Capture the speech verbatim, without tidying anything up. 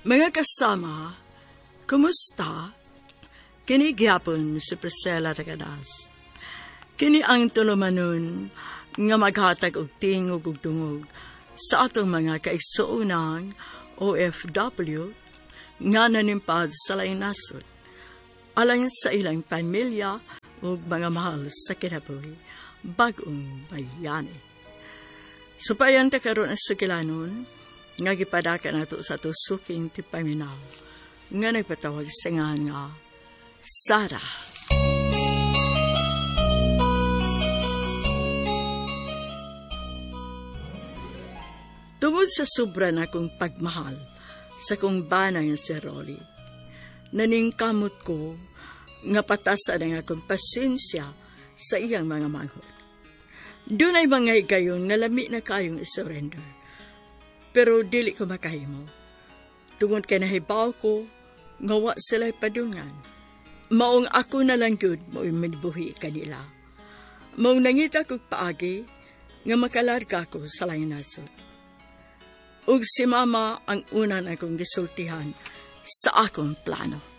Mga kasama, kumusta? Kini gyapon si Priscilla Tagadas. Kini ang tulumanon nga maghatag og tingog ug dungog sa atong mga kaigsuunang O F W nga nanimpad sa laing nasod, alang sa ilang pamilya ug mga mahal sa kinabuhi, bagong bayani. Supayan ta karon ang sugilanon nga gipadaka nato sa tusuking ti paminaw nga nagpatawag sa nga Sara. Tungod sa sobra na kong pagmahal sa kong bana nga si Rolly, naningkamot ko nga patasan ang akong pasensya sa iyang mga manghod. Doon ay mga higayon nga lami na kayong isurrender, pero dili ko makahimo. Tungod kay nahibaw ko nga wa sila'y padungan, maong ako na lang yun mo imibuhi kanila. Maong nangita kong paagi nga makalarga ko sa laing nasod. Ug si Mama ang una na akong gisultihan sa akong plano.